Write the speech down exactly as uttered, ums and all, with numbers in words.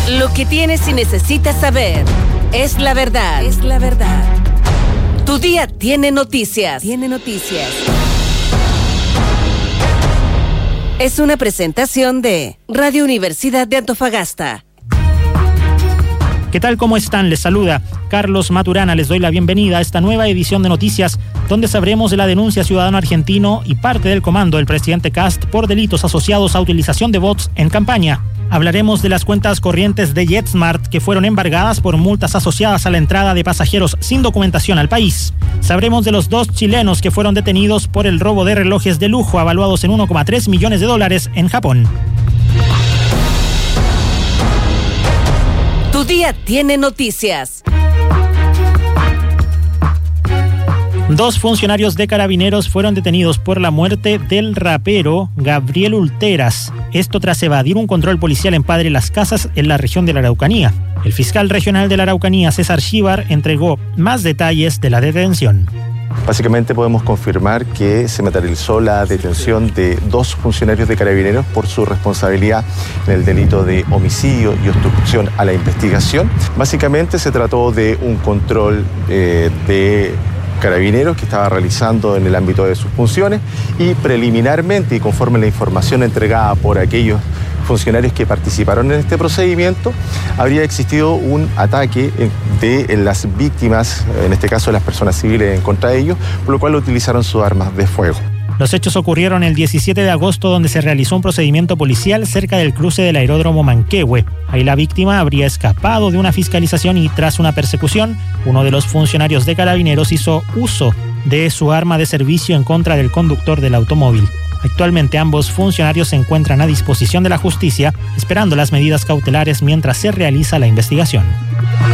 Lo que tienes y necesitas saber es la verdad. Es la verdad. Tu día tiene noticias. Tiene noticias. Es una presentación de Radio Universidad de Antofagasta. ¿Qué tal? ¿Cómo están? Les saluda Carlos Maturana. Les doy la bienvenida a esta nueva edición de Noticias, donde sabremos de la denuncia ciudadano argentino y parte del comando del presidente Kast por delitos asociados a utilización de bots en campaña. Hablaremos de las cuentas corrientes de JetSmart que fueron embargadas por multas asociadas a la entrada de pasajeros sin documentación al país. Sabremos de los dos chilenos que fueron detenidos por el robo de relojes de lujo avaluados en uno coma tres millones de dólares en Japón. Tu día tiene noticias. Dos funcionarios de Carabineros fueron detenidos por la muerte del rapero Gabriel Ulteras. Esto tras evadir un control policial en Padre Las Casas, en la región de la Araucanía. El fiscal regional de la Araucanía, César Chíbar, entregó más detalles de la detención. Básicamente podemos confirmar que se materializó la detención de dos funcionarios de Carabineros por su responsabilidad en el delito de homicidio y obstrucción a la investigación. Básicamente se trató de un control eh, de Carabineros que estaba realizando en el ámbito de sus funciones y preliminarmente y conforme a la información entregada por aquellos funcionarios que participaron en este procedimiento, habría existido un ataque de las víctimas, en este caso las personas civiles, en contra de ellos, por lo cual utilizaron sus armas de fuego. Los hechos ocurrieron el diecisiete de agosto, donde se realizó un procedimiento policial cerca del cruce del aeródromo Manquehue. Ahí la víctima habría escapado de una fiscalización y tras una persecución, uno de los funcionarios de Carabineros hizo uso de su arma de servicio en contra del conductor del automóvil. Actualmente ambos funcionarios se encuentran a disposición de la justicia, esperando las medidas cautelares mientras se realiza la investigación.